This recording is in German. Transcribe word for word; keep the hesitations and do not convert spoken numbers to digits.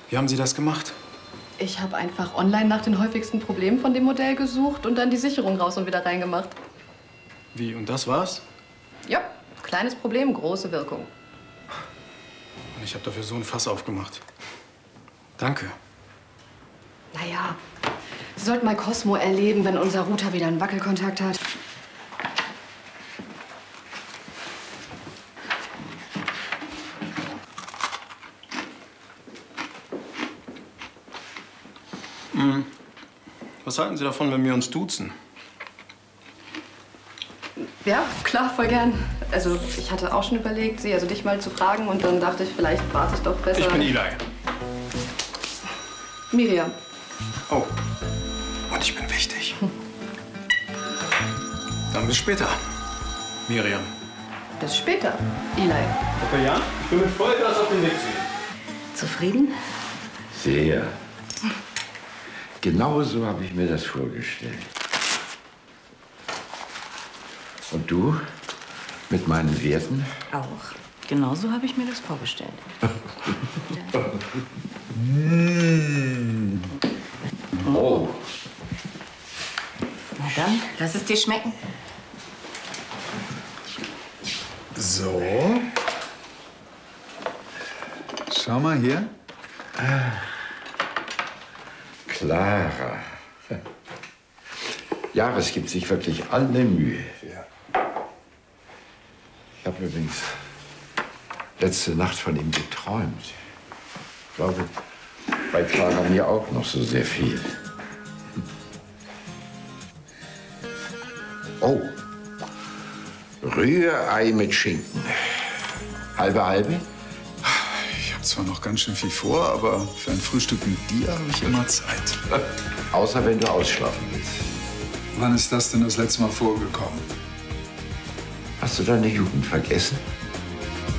Wie haben Sie das gemacht? Ich habe einfach online nach den häufigsten Problemen von dem Modell gesucht und dann die Sicherung raus und wieder reingemacht. Wie, und das war's? Ja, kleines Problem, große Wirkung. Und ich habe dafür so ein Fass aufgemacht. Danke. Naja, Sie sollten mal Cosmo erleben, wenn unser Router wieder einen Wackelkontakt hat. Hm. Was halten Sie davon, wenn wir uns duzen? Ja, klar, voll gern. Also ich hatte auch schon überlegt, Sie, also dich mal zu fragen und dann dachte ich, vielleicht warte ich doch besser. Ich bin Eli. Miriam. Oh. Und ich bin wichtig. Dann bis später, Miriam. Bis später, Eli. Okay, ja? Ich bin mit Vollgas auf dem Weg zu Ihnen. Zufrieden? Sehr. Genau so habe ich mir das vorgestellt. Und du? Mit meinen Werten? Auch. Genauso habe ich mir das vorgestellt. mm. Oh. Na dann, lass es dir schmecken. So. Schau mal hier. Ah. Clara. Jahres gibt sich wirklich alle Mühe. Ja. Ich habe übrigens letzte Nacht von ihm geträumt. Ich glaube, bei Clara mir auch noch so sehr viel. Oh, Rührei mit Schinken. Halbe, halbe? Ich habe zwar noch ganz schön viel vor, aber für ein Frühstück mit dir habe ich immer Zeit. Außer wenn du ausschlafen willst. Wann ist das denn das letzte Mal vorgekommen? Hast du deine Jugend vergessen?